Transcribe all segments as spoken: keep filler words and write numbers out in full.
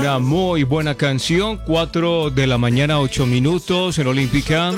Una muy buena canción, cuatro de la mañana, ocho minutos en Olímpica.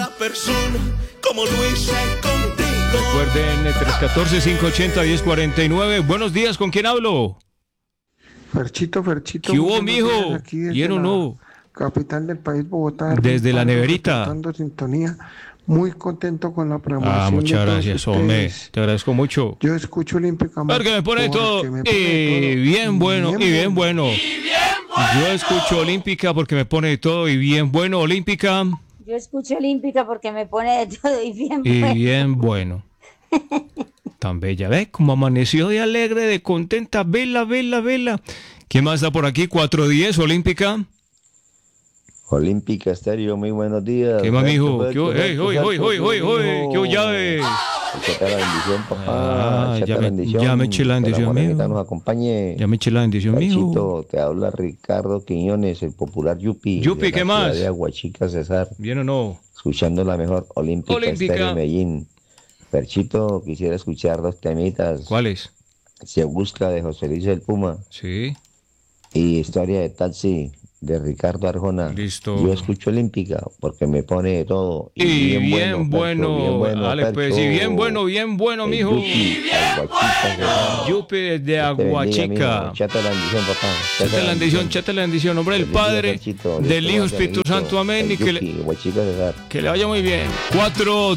Recuerden, tres uno cuatro, cinco ocho cero, uno cero cuatro nueve. Buenos días, ¿con quién hablo? Ferchito, Ferchito. ¿Qué hubo, mijo? ¿Bien o no? Capital del país, Bogotá. Desde la neverita. Dando sintonía. Muy contento con la programación. Ah, muchas gracias, hombre. Te agradezco mucho. Yo escucho Olímpica. Porque me pone todo. Me pone y todo. Bien bueno, bien y bien bueno. bueno. Y bien bueno. Yo escucho Olímpica porque me pone de todo y bien bueno. Olímpica. Yo escucho Olímpica porque me pone de todo y bien y bueno. Y bien bueno. Tan bella, ¿ves? Como amaneció de alegre, de contenta. Vela, vela, vela. ¿Quién más está por aquí? cuatro diez, Olímpica. Olímpica Estéreo, muy buenos días. ¿Qué más, mijo? ¿Qué hoy, hoy, hoy, hoy, hoy, hoy? ¿Qué llave? Echate la bendición, papá. Ah, ya, la me, bendición. ya me eché la bendición, mijo. nos acompañe. Ya me eché la bendición, mijo. Te habla Ricardo Quiñones, el popular Yupi. Yupi, ¿qué más? De Aguachica, Cesar. ¿Bien o no? Escuchando la mejor Olímpica, Olímpica. Estéreo Medellín. Perchito, quisiera escuchar dos temitas. ¿Cuáles? Se busca de José Luis el Puma. Sí. Y Historia de Taxi de Ricardo Arjona. Listo. Yo escucho Olímpica porque me pone de todo. Y, y bien, bien, bueno, Percho, bien bueno. Dale, pues, y bien bueno, bien bueno, mijo. Yupi, bien bueno. Yupi desde Aguachica. Chate la bendición, papá. Chate la bendición, chate la bendición. Nombre del Padre, del Hijo, Espíritu Santo. Amén. Y que le, que le vaya muy bien. Cuatro